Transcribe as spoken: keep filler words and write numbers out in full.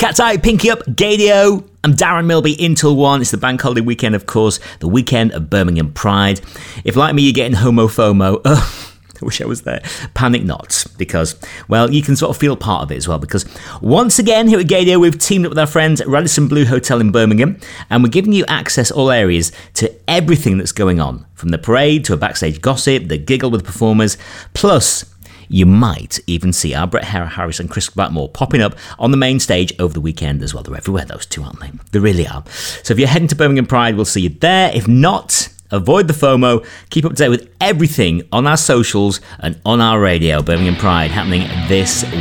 Cat's Eye, Pinky Up, Gadio. I'm Darren Milby in till one. It's the bank holiday weekend, of course, the weekend of Birmingham Pride. If, like me, you're getting homo FOMO, oh, I wish I was there. Panic not, because, well, you can sort of feel part of it as well, because once again, here at Gadio, we've teamed up with our friends at Radisson Blu Hotel in Birmingham, and we're giving you access all areas to everything that's going on, from the parade to a backstage gossip, the giggle with performers, plus you might even see our Brett Harris and Chris Blackmore popping up on the main stage over the weekend as well. They're everywhere, those two, aren't they? They really are. So if you're heading to Birmingham Pride, we'll see you there. If not, avoid the FOMO. Keep up to date with everything on our socials and on our radio. Birmingham Pride happening this